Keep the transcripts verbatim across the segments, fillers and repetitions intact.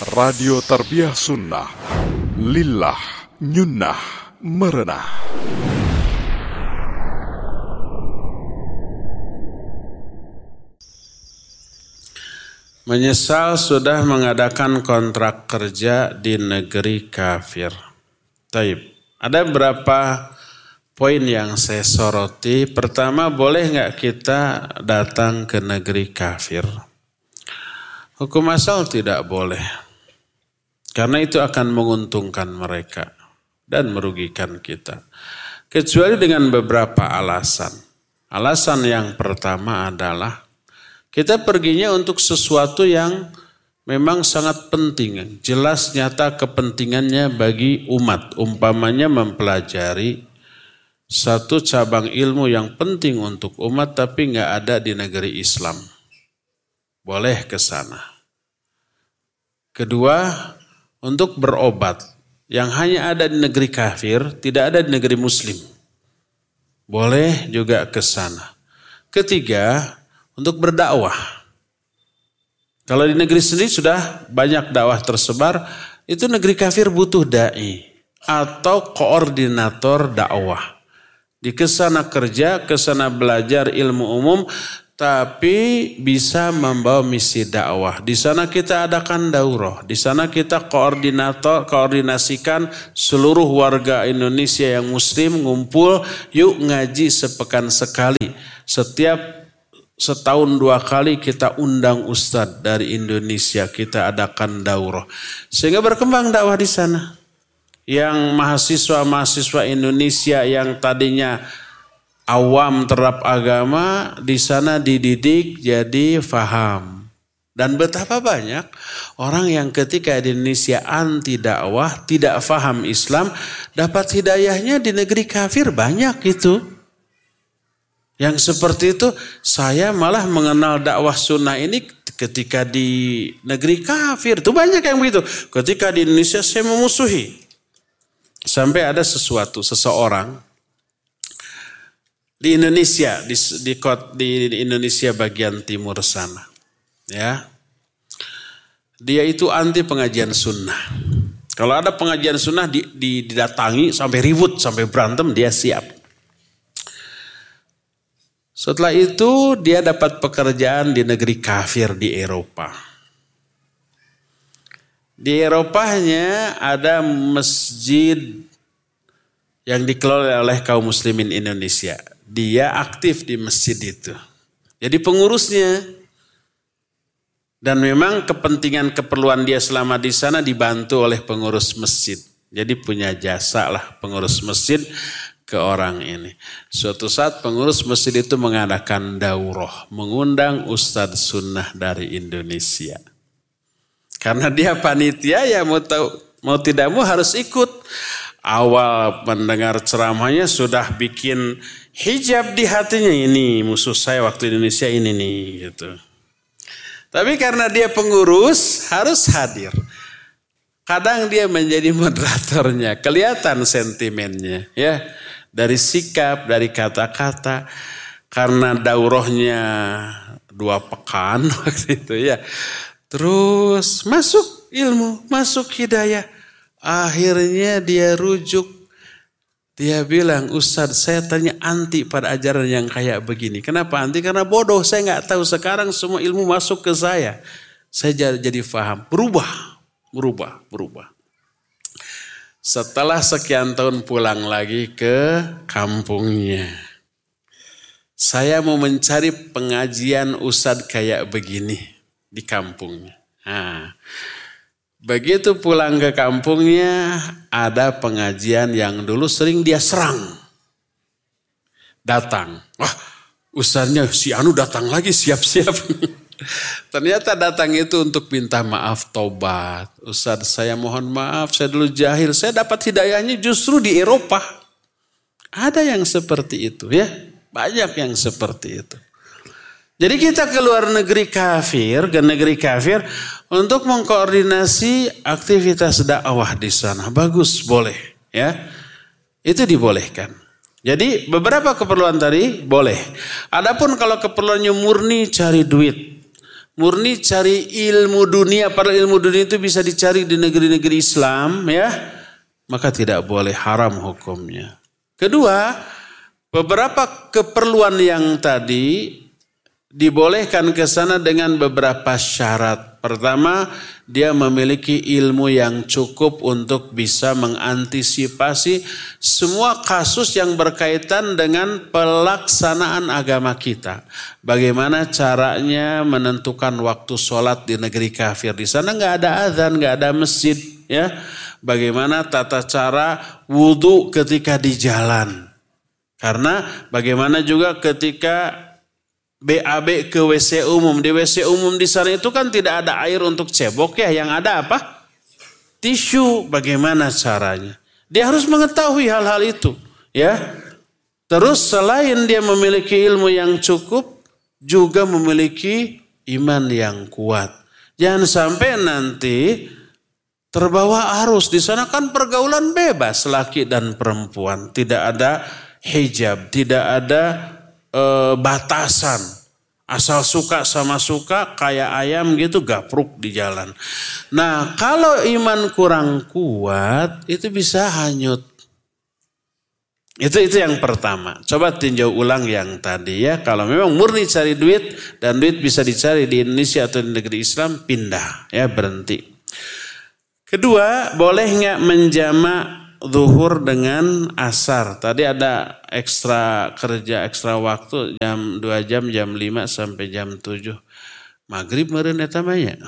Radio Tarbiyah Sunnah, Lillah, Nyunnah, Merenah. Menyesal sudah mengadakan kontrak kerja di negeri kafir. Taib. Ada berapa poin yang saya soroti. Pertama, boleh nggak kita datang ke negeri kafir? Hukum asal tidak boleh. Karena itu akan menguntungkan mereka dan merugikan kita. Kecuali dengan beberapa alasan. Alasan yang pertama adalah kita perginya untuk sesuatu yang memang sangat penting. Jelas nyata kepentingannya bagi umat. Umpamanya mempelajari satu cabang ilmu yang penting untuk umat tapi nggak ada di negeri Islam. Boleh ke sana. Kedua, untuk berobat yang hanya ada di negeri kafir, tidak ada di negeri muslim. Boleh juga ke sana. Ketiga, untuk berdakwah. Kalau di negeri sendiri sudah banyak dakwah tersebar, itu negeri kafir butuh dai atau koordinator dakwah. Di kesana kerja, kesana belajar ilmu umum, tapi bisa membawa misi dakwah. Di sana kita adakan daurah, di sana kita koordinator, koordinasikan seluruh warga Indonesia yang muslim ngumpul, yuk ngaji sepekan sekali. Setiap setahun dua kali kita undang ustadz dari Indonesia, kita adakan daurah. Sehingga berkembang dakwah di sana. Yang mahasiswa-mahasiswa Indonesia yang tadinya awam terhadap agama, di sana dididik jadi faham. Dan betapa banyak orang yang ketika di Indonesia anti dakwah, tidak faham Islam, dapat hidayahnya di negeri kafir, banyak itu. Yang seperti itu, saya malah mengenal dakwah sunnah ini ketika di negeri kafir. Itu banyak yang begitu. Ketika di Indonesia saya memusuhi. Sampai ada sesuatu, seseorang di Indonesia, di, di, di Indonesia bagian timur sana. Ya, dia itu anti pengajian sunnah. Kalau ada pengajian sunnah di, di, didatangi sampai ribut, sampai berantem, dia siap. Setelah itu dia dapat pekerjaan di negeri kafir di Eropa. Di Eropanya ada masjid yang dikelola oleh kaum muslimin Indonesia. Dia aktif di masjid itu. Jadi pengurusnya. Dan memang kepentingan keperluan dia selama di sana dibantu oleh pengurus masjid. Jadi punya jasa lah pengurus masjid ke orang ini. Suatu saat pengurus masjid itu mengadakan daurah, mengundang ustadz sunnah dari Indonesia. Karena dia panitia ya mau tahu, mau tidak mau harus ikut. Awal mendengar ceramahnya sudah bikin hijab di hatinya, ini musuh saya waktu Indonesia ini nih gitu. Tapi karena dia pengurus harus hadir. Kadang dia menjadi moderatornya, kelihatan sentimennya ya. Dari sikap, dari kata-kata, karena daurahnya dua pekan waktu itu ya. Terus masuk ilmu, masuk hidayah. Akhirnya dia rujuk, dia bilang, Ustadz saya tanya anti pada ajaran yang kayak begini. Kenapa anti? Karena bodoh, saya nggak tahu. Sekarang semua ilmu masuk ke saya. Saya jadi, jadi paham, berubah, berubah, berubah. Setelah sekian tahun pulang lagi ke kampungnya. Saya mau mencari pengajian ustadz kayak begini di kampungnya. Nah, begitu pulang ke kampungnya ada pengajian yang dulu sering dia serang. Datang. Wah, ustadznya si Anu datang lagi siap-siap. Ternyata datang itu untuk minta maaf, tobat. Ustadz saya mohon maaf, saya dulu jahil. Saya dapat hidayahnya justru di Eropa. Ada yang seperti itu ya. Banyak yang seperti itu. Jadi kita keluar negeri kafir, ke negeri kafir untuk mengkoordinasi aktivitas dakwah di sana. Bagus, boleh ya. Itu dibolehkan. Jadi beberapa keperluan tadi boleh. Adapun kalau keperluannya murni cari duit, murni cari ilmu dunia, padahal ilmu dunia itu bisa dicari di negeri-negeri Islam ya, maka tidak boleh, haram hukumnya. Kedua, beberapa keperluan yang tadi dibolehkan ke sana dengan beberapa syarat. Pertama, dia memiliki ilmu yang cukup untuk bisa mengantisipasi semua kasus yang berkaitan dengan pelaksanaan agama kita. Bagaimana caranya menentukan waktu sholat di negeri kafir. Di sana nggak ada azan, nggak ada masjid. Ya, bagaimana tata cara wudhu ketika di jalan. Karena bagaimana juga ketika B A B ke W C umum. Di W C umum di sana itu kan tidak ada air untuk cebok ya. Yang ada apa? Tisu. Bagaimana caranya? Dia harus mengetahui hal-hal itu. Ya. Terus selain dia memiliki ilmu yang cukup, juga memiliki iman yang kuat. Jangan sampai nanti terbawa arus. Di sana kan pergaulan bebas laki dan perempuan. Tidak ada hijab. Tidak ada E, batasan, asal suka sama suka kayak ayam gitu gapruk di jalan. Nah kalau iman kurang kuat itu bisa hanyut. Itu itu yang pertama. Coba tinjau ulang yang tadi ya. Kalau memang murni cari duit dan duit bisa dicari di Indonesia atau di negeri Islam, pindah ya, berhenti. Kedua, boleh nggak menjamak zuhur dengan asar. Tadi ada ekstra kerja, ekstra waktu jam dua jam, jam lima sampai jam tujuh. Maghrib meureun eta mah nya.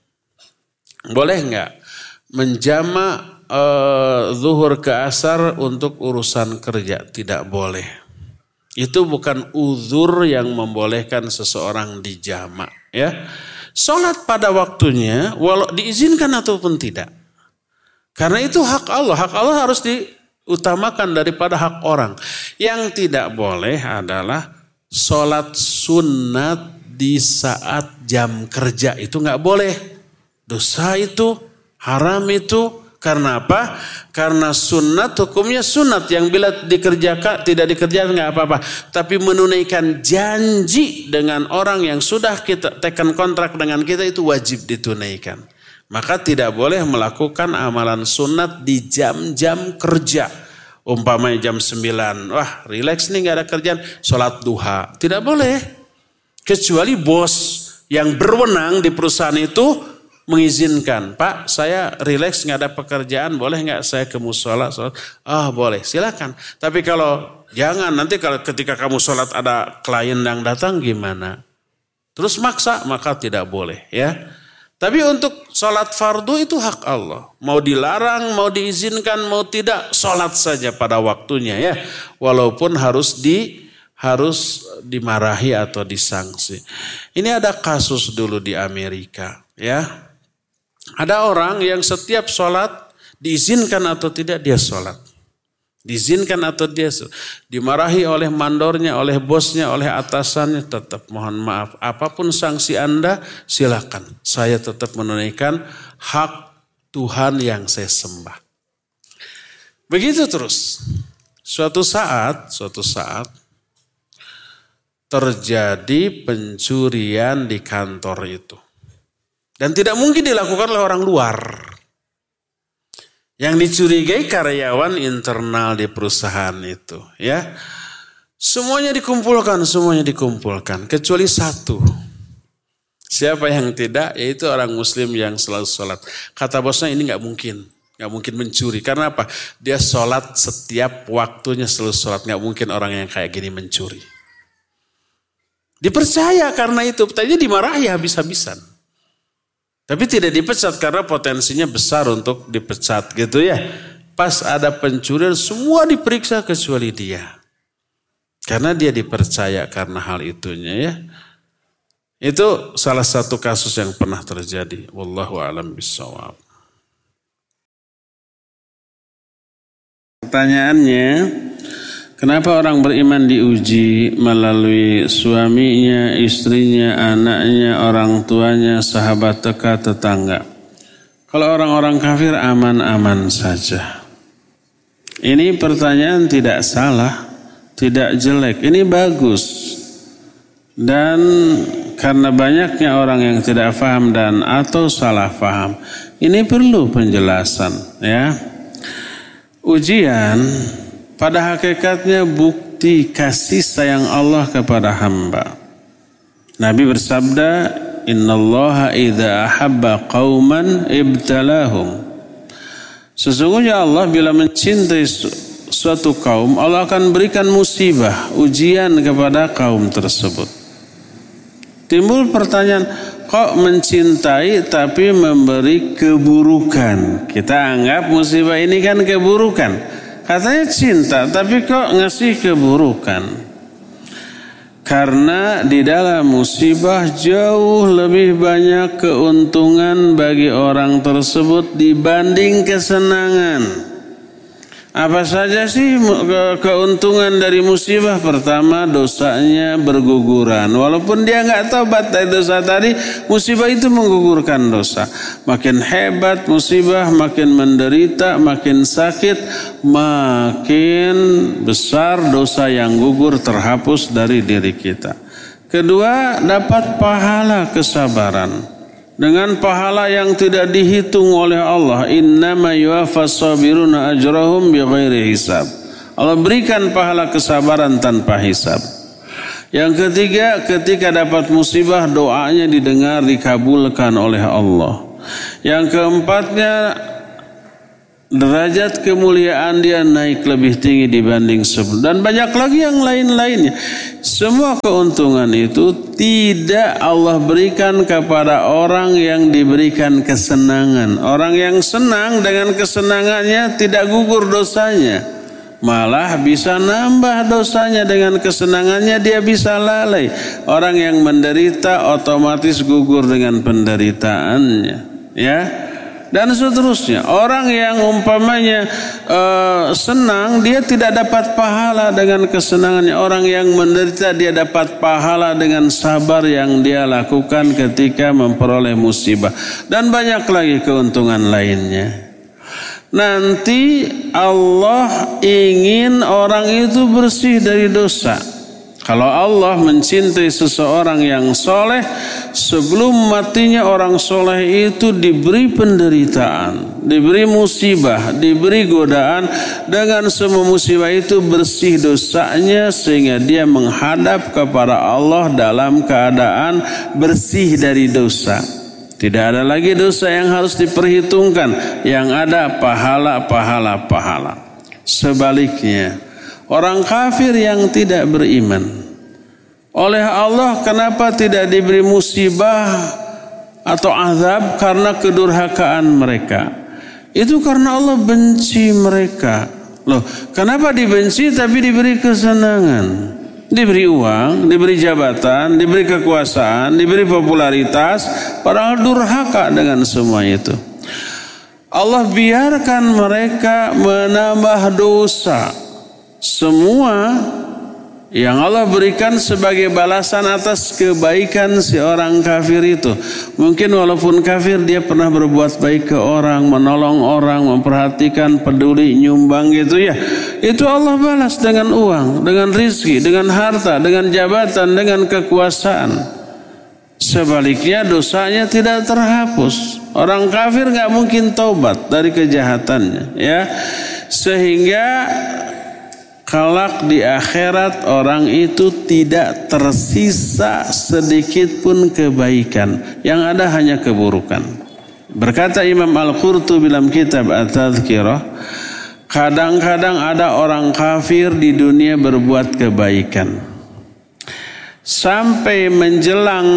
Boleh enggak menjamak uh, zuhur ke asar untuk urusan kerja? Tidak boleh. Itu bukan uzur yang membolehkan seseorang dijamak ya. Salat pada waktunya walau diizinkan ataupun tidak. Karena itu hak Allah. Hak Allah harus diutamakan daripada hak orang. Yang tidak boleh adalah sholat sunat di saat jam kerja. Itu nggak boleh. Dosa itu, haram itu. Karena apa? Karena sunat hukumnya sunat. Yang bila dikerjakan, tidak dikerjakan nggak apa-apa. Tapi menunaikan janji dengan orang yang sudah kita tekan kontrak dengan kita itu wajib ditunaikan. Maka tidak boleh melakukan amalan sunat di jam-jam kerja. Umpamanya jam sembilan. Wah relax nih gak ada kerjaan. Sholat duha. Tidak boleh. Kecuali bos yang berwenang di perusahaan itu mengizinkan. Pak saya relax gak ada pekerjaan. Boleh gak saya ke musola? Ah oh, boleh silakan. Tapi kalau jangan nanti kalau ketika kamu sholat ada klien yang datang gimana? Terus maksa maka tidak boleh ya. Tapi untuk sholat fardu itu hak Allah. Mau dilarang, mau diizinkan, mau tidak, sholat saja pada waktunya ya. Walaupun harus di harus dimarahi atau disangsi. Ini ada kasus dulu di Amerika ya. Ada orang yang setiap sholat diizinkan atau tidak dia sholat. Diizinkan atau dia dimarahi oleh mandornya, oleh bosnya, oleh atasannya, tetap mohon maaf. Apapun sanksi Anda silakan. Saya tetap menunaikan hak Tuhan yang saya sembah. Begitu terus. Suatu saat, suatu saat terjadi pencurian di kantor itu. Dan tidak mungkin dilakukan oleh orang luar. Yang dicurigai karyawan internal di perusahaan itu, ya. Semuanya dikumpulkan, semuanya dikumpulkan, kecuali satu. Siapa yang tidak? Yaitu orang Muslim yang selalu sholat. Kata bosnya ini nggak mungkin, nggak mungkin mencuri. Karena apa? Dia sholat setiap waktunya selalu sholat. Nggak mungkin orang yang kayak gini mencuri. Dipercaya karena itu, tadinya dimarahi habis-habisan. Tapi tidak dipecat karena potensinya besar untuk dipecat gitu ya. Pas ada pencurian semua diperiksa kecuali dia. Karena dia dipercaya karena hal itunya ya. Itu salah satu kasus yang pernah terjadi. Wallahu a'lam bishawab. Pertanyaannya, kenapa orang beriman diuji melalui suaminya, istrinya, anaknya, orang tuanya, sahabat dekat, tetangga? Kalau orang-orang kafir aman-aman saja. Ini pertanyaan tidak salah, tidak jelek. Ini bagus. Dan karena banyaknya orang yang tidak paham dan atau salah paham. Ini perlu penjelasan, ya. Ujian pada hakikatnya bukti kasih sayang Allah kepada hamba. Nabi bersabda, "Innallaha idza ahabba qauman ibtalahum." Sesungguhnya Allah bila mencintai suatu kaum, Allah akan berikan musibah, ujian kepada kaum tersebut. Timbul pertanyaan, kok mencintai tapi memberi keburukan? Kita anggap musibah ini kan keburukan. Katanya cinta, tapi kok ngasih keburukan? Karena di dalam musibah jauh lebih banyak keuntungan bagi orang tersebut dibanding kesenangan. Apa saja sih keuntungan dari musibah? Pertama, dosanya berguguran. Walaupun dia nggak taubat dari dosa tadi, musibah itu menggugurkan dosa. Makin hebat musibah, makin menderita, makin sakit, makin besar dosa yang gugur terhapus dari diri kita. Kedua, dapat pahala kesabaran. Dengan pahala yang tidak dihitung oleh Allah. Innama yuwaffas sabiruna ajrahum bighairi hisab. Allah berikan pahala kesabaran tanpa hisab. Yang ketiga, ketika dapat musibah, doanya didengar, dikabulkan oleh Allah. Yang keempatnya, derajat kemuliaan dia naik lebih tinggi dibanding sebelum. Dan banyak lagi yang lain-lainnya. Semua keuntungan itu tidak Allah berikan kepada orang yang diberikan kesenangan. Orang yang senang dengan kesenangannya tidak gugur dosanya. Malah bisa nambah dosanya dengan kesenangannya, dia bisa lalai. Orang yang menderita otomatis gugur dengan penderitaannya. Ya. Dan seterusnya. Orang yang umpamanya uh, senang, dia tidak dapat pahala dengan kesenangannya. Orang yang menderita, dia dapat pahala dengan sabar yang dia lakukan ketika memperoleh musibah. Dan banyak lagi keuntungan lainnya. Nanti Allah ingin orang itu bersih dari dosa. Kalau Allah mencintai seseorang yang soleh, sebelum matinya orang soleh itu diberi penderitaan, diberi musibah, diberi godaan. Dengan semua musibah itu bersih dosanya sehingga dia menghadap kepada Allah dalam keadaan bersih dari dosa. Tidak ada lagi dosa yang harus diperhitungkan, yang ada pahala, pahala, pahala. Sebaliknya, orang kafir yang tidak beriman, oleh Allah kenapa tidak diberi musibah atau azab? Karena kedurhakaan mereka. Itu karena Allah benci mereka. Loh, kenapa dibenci tapi diberi kesenangan? Diberi uang, diberi jabatan, diberi kekuasaan, diberi popularitas, padahal durhaka dengan semua itu. Allah biarkan mereka menambah dosa. Semua yang Allah berikan sebagai balasan atas kebaikan si orang kafir itu. Mungkin walaupun kafir, dia pernah berbuat baik ke orang, menolong orang, memperhatikan, peduli, nyumbang gitu ya. Itu Allah balas dengan uang, dengan rizki, dengan harta, dengan jabatan, dengan kekuasaan. Sebaliknya dosanya tidak terhapus. Orang kafir gak mungkin taubat dari kejahatannya, ya. Sehingga kelak di akhirat orang itu tidak tersisa sedikit pun kebaikan. Yang ada hanya keburukan. Berkata Imam Al-Qurtubi dalam kitab At-Tadhkirah, kadang-kadang ada orang kafir di dunia berbuat kebaikan. Sampai menjelang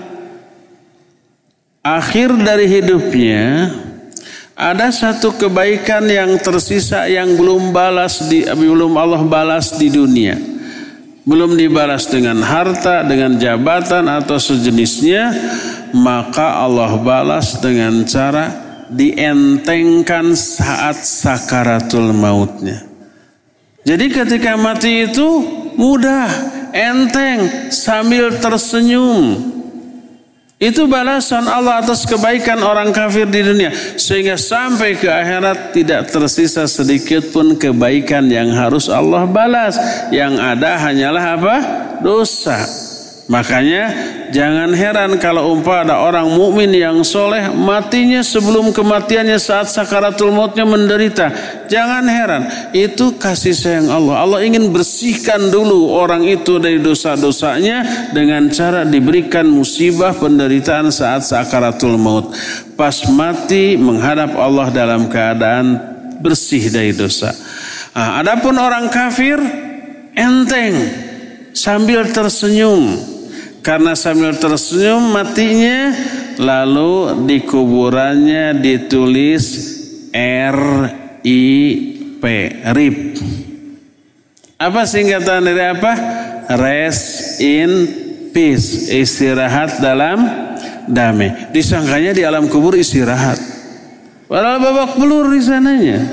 akhir dari hidupnya, ada satu kebaikan yang tersisa yang belum balas di, belum Allah balas di dunia. Belum dibalas dengan harta, dengan jabatan atau sejenisnya, maka Allah balas dengan cara dientengkan saat sakaratul mautnya. Jadi ketika mati itu mudah, enteng, sambil tersenyum. Itu balasan Allah atas kebaikan orang kafir di dunia. Sehingga sampai ke akhirat tidak tersisa sedikit pun kebaikan yang harus Allah balas. Yang ada hanyalah apa? Dosa. Makanya jangan heran kalau umpama ada orang mukmin yang soleh matinya sebelum kematiannya saat sakaratul mautnya menderita. Jangan heran, itu kasih sayang Allah. Allah ingin bersihkan dulu orang itu dari dosa-dosanya dengan cara diberikan musibah penderitaan saat sakaratul maut. Pas mati menghadap Allah dalam keadaan bersih dari dosa. Nah, adapun orang kafir enteng sambil tersenyum. Karena sambil tersenyum matinya, lalu di kuburannya ditulis R I P, R I P. Apa singkatan dari apa? Rest in peace, istirahat dalam damai. Disangkanya di alam kubur istirahat, padahal babak belur di sananya.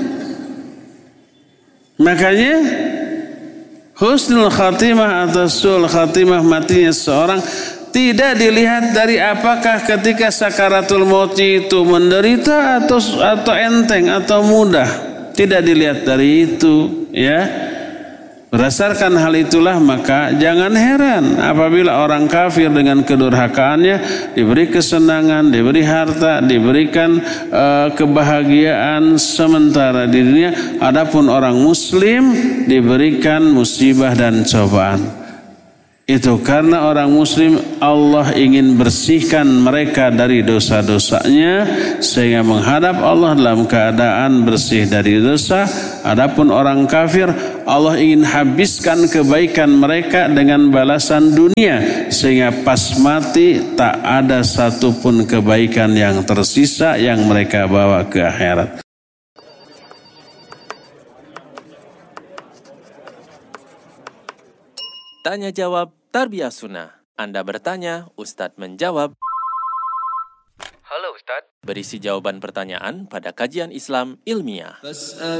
Makanya husnul khatimah atau sul khatimah matinya seorang tidak dilihat dari apakah ketika sakaratul maut itu menderita atau atau enteng atau mudah. Tidak dilihat dari itu, ya. Berdasarkan hal itulah maka jangan heran apabila orang kafir dengan kedurhakaannya diberi kesenangan, diberi harta, diberikan uh, kebahagiaan sementara di dunia. Adapun orang muslim diberikan musibah dan cobaan. Itu karena orang muslim Allah ingin bersihkan mereka dari dosa-dosanya sehingga menghadap Allah dalam keadaan bersih dari dosa. Adapun orang kafir Allah ingin habiskan kebaikan mereka dengan balasan dunia sehingga pas mati tak ada satupun kebaikan yang tersisa yang mereka bawa ke akhirat. Tanya jawab Tarbiyah Sunnah. Anda bertanya, Ustadz menjawab. Halo Ustadz. Berisi jawaban pertanyaan pada kajian Islam ilmiah.